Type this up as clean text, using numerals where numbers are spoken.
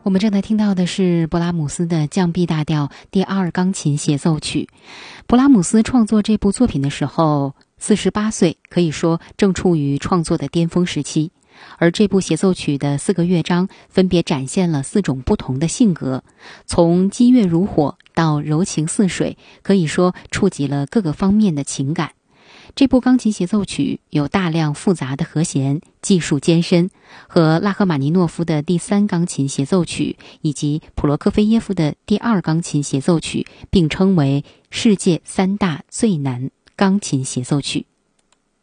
我们正在听到的是勃拉姆斯的降 B 大调第二钢琴协奏曲。勃拉姆斯创作这部作品的时候48岁，可以说正处于创作的巅峰时期。而这部协奏曲的4个乐章分别展现了4种不同的性格，从激越如火到柔情似水，可以说触及了各个方面的情感。这部钢琴协奏曲有大量复杂的和弦，技术艰深，和拉赫玛尼诺夫的第3钢琴协奏曲以及普罗科菲耶夫的第2钢琴协奏曲并称为世界3大最难钢琴协奏曲。